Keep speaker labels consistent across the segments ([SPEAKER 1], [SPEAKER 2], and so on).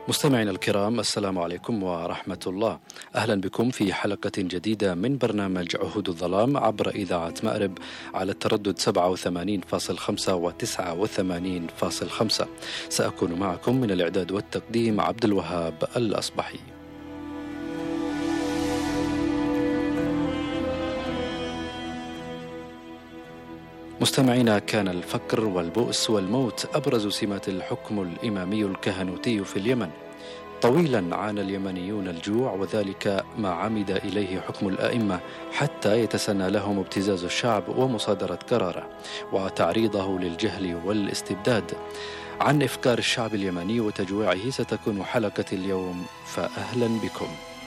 [SPEAKER 1] مستمعينا الكرام، السلام عليكم ورحمة الله. أهلا بكم في حلقة جديدة من برنامج عهود الظلام عبر إذاعة مأرب على التردد 87.5 و 89.5. سأكون معكم من الإعداد والتقديم عبد الوهاب الأصبحي. مستمعينا، كان الفقر والبؤس والموت أبرز سمات الحكم الإمامي الكهنوتي في اليمن. طويلا عانى اليمنيون الجوع، وذلك ما عمد إليه حكم الأئمة حتى يتسنى لهم ابتزاز الشعب ومصادرة قراره وتعريضه للجهل والاستبداد. عن إفكار الشعب اليمني وتجويعه ستكون حلقة اليوم، فأهلا بكم.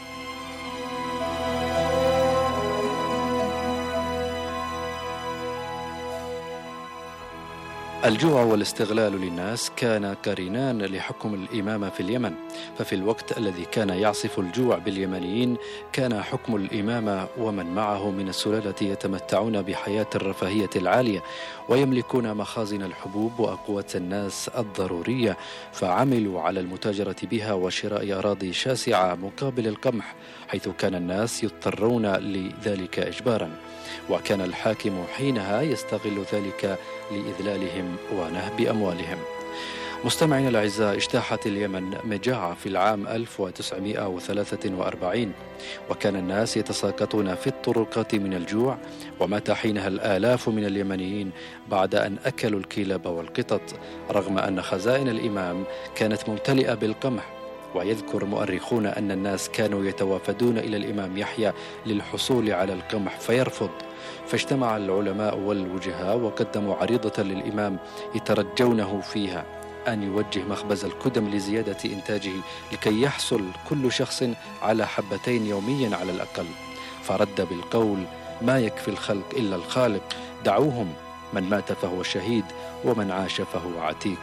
[SPEAKER 1] الجوع والاستغلال للناس كان قرينان لحكم الإمامة في اليمن، ففي الوقت الذي كان يعصف الجوع باليمنيين كان حكم الإمامة ومن معه من السلالة يتمتعون بحياة الرفاهية العالية ويملكون مخازن الحبوب وأقوات الناس الضرورية، فعملوا على المتاجرة بها وشراء أراضي شاسعة مقابل القمح، حيث كان الناس يضطرون لذلك إجبارا، وكان الحاكم حينها يستغل ذلك لإذلالهم ونهب أموالهم. مستمعين الأعزاء، اجتاحت اليمن مجاعة في العام 1943، وكان الناس يتساقطون في الطرقات من الجوع، ومات حينها الآلاف من اليمنيين بعد أن أكلوا الكلاب والقطط، رغم أن خزائن الإمام كانت ممتلئة بالقمح. ويذكر مؤرخون أن الناس كانوا يتوافدون إلى الإمام يحيى للحصول على القمح فيرفض، فاجتمع العلماء والوجهاء وقدموا عريضة للإمام يترجونه فيها أن يوجه مخبز الكدم لزيادة إنتاجه لكي يحصل كل شخص على حبتين يوميا على الأقل، فرد بالقول: ما يكفي الخلق إلا الخالق، دعوهم، من مات فهو شهيد ومن عاش فهو عتيق.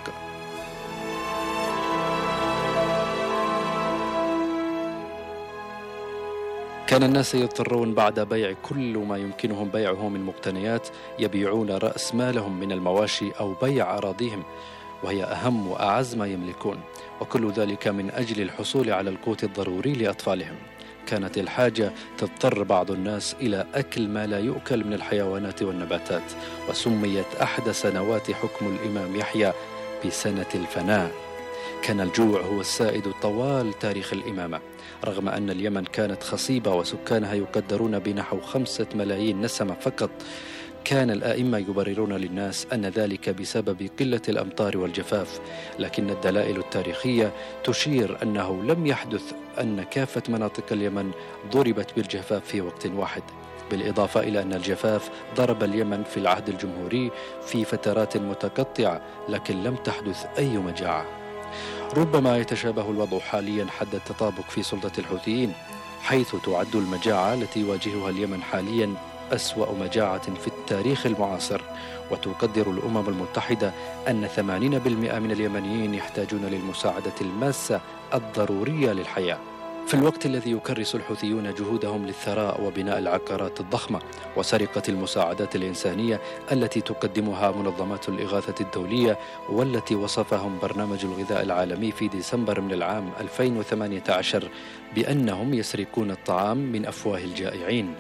[SPEAKER 1] كان الناس يضطرون بعد بيع كل ما يمكنهم بيعه من مقتنيات يبيعون رأس مالهم من المواشي أو بيع أراضيهم، وهي أهم وأعز ما يملكون، وكل ذلك من أجل الحصول على القوت الضروري لأطفالهم. كانت الحاجة تضطر بعض الناس إلى أكل ما لا يؤكل من الحيوانات والنباتات، وسميت أحد سنوات حكم الإمام يحيى بسنة الفناء. كان الجوع هو السائد طوال تاريخ الإمامة، رغم أن اليمن كانت خصيبة وسكانها يقدرون بنحو 5 ملايين نسمة فقط. كان الآئمة يبررون للناس أن ذلك بسبب قلة الأمطار والجفاف، لكن الدلائل التاريخية تشير أنه لم يحدث أن كافة مناطق اليمن ضربت بالجفاف في وقت واحد، بالإضافة إلى أن الجفاف ضرب اليمن في العهد الجمهوري في فترات متقطعة، لكن لم تحدث أي مجاعة. ربما يتشابه الوضع حاليا حد التطابق في سلطة الحوثيين، حيث تعد المجاعة التي يواجهها اليمن حاليا أسوأ مجاعة في التاريخ المعاصر، وتقدر الأمم المتحدة أن 80% من اليمنيين يحتاجون للمساعدة الماسة الضرورية للحياة، في الوقت الذي يكرس الحوثيون جهودهم للثراء وبناء العقارات الضخمة وسرقة المساعدات الإنسانية التي تقدمها منظمات الإغاثة الدولية، والتي وصفهم برنامج الغذاء العالمي في ديسمبر من العام 2018 بأنهم يسرقون الطعام من أفواه الجائعين.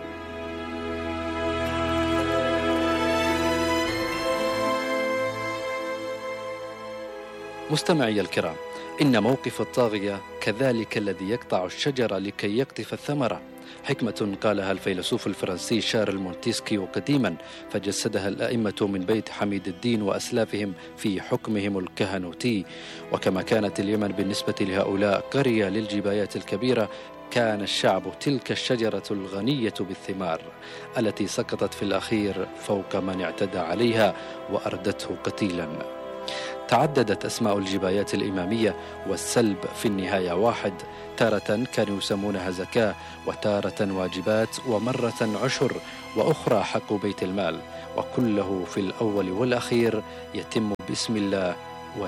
[SPEAKER 1] مستمعي الكرام، إن موقف الطاغية كذلك الذي يقطع الشجرة لكي يقطف الثمرة، حكمة قالها الفيلسوف الفرنسي شارل مونتسكيو قديما، فجسدها الأئمة من بيت حميد الدين وأسلافهم في حكمهم الكهنوتي. وكما كانت اليمن بالنسبة لهؤلاء قرية للجبايات الكبيرة، كان الشعب تلك الشجرة الغنية بالثمار التي سقطت في الأخير فوق من اعتدى عليها وأردته قتيلا. تعددت أسماء الجبايات الإمامية، والسلب في النهاية واحد، تارة كانوا يسمونها زكاة، وتارة واجبات، ومرة عشر، وأخرى حق بيت المال، وكله في الأول والأخير يتم باسم الله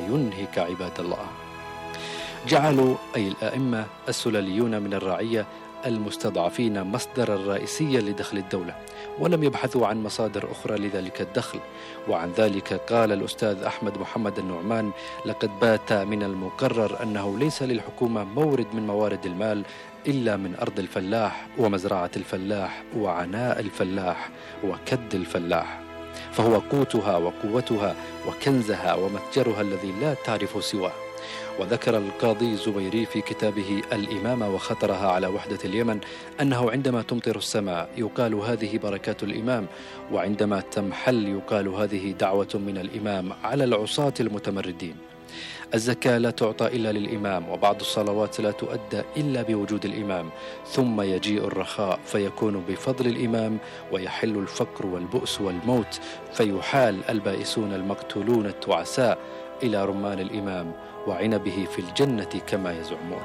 [SPEAKER 1] وينهك عباد الله. جعلوا أي الآئمة السلاليون من الرعية المستضعفين مصدرا رئيسيا لدخل الدولة، ولم يبحثوا عن مصادر أخرى لذلك الدخل. وعن ذلك قال الأستاذ أحمد محمد النعمان: لقد بات من المقرر أنه ليس للحكومة مورد من موارد المال إلا من أرض الفلاح ومزرعة الفلاح وعناء الفلاح وكد الفلاح، فهو قوتها وقوتها وكنزها ومتجرها الذي لا تعرف سواه. وذكر القاضي الزبيري في كتابه الإمامة وخطرها على وحدة اليمن أنه عندما تمطر السماء يقال هذه بركات الإمام، وعندما تمحل يقال هذه دعوة من الإمام على العصاة المتمردين. الزكاة لا تعطى إلا للإمام، وبعض الصلوات لا تؤدى إلا بوجود الإمام، ثم يجيء الرخاء فيكون بفضل الإمام، ويحل الفقر والبؤس والموت، فيحال البائسون المقتولون التعساء إلى رمان الإمام وعنبه في الجنة كما يزعمون.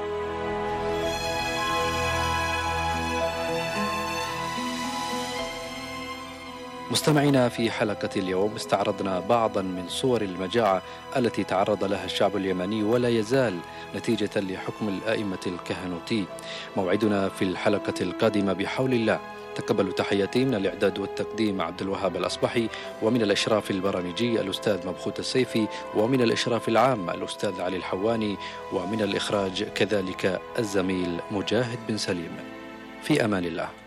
[SPEAKER 1] مستمعينا، في حلقة اليوم استعرضنا بعضا من صور المجاعة التي تعرض لها الشعب اليمني ولا يزال نتيجة لحكم الآئمة الكهنوتي. موعدنا في الحلقة القادمة بحول الله. تقبلوا تحياتي من الإعداد والتقديم عبد الوهاب الأصبحي، ومن الإشراف البرامجي الأستاذ مبخوت السيفي، ومن الإشراف العام الأستاذ علي الحواني، ومن الإخراج كذلك الزميل مجاهد بن سليم. في أمان الله.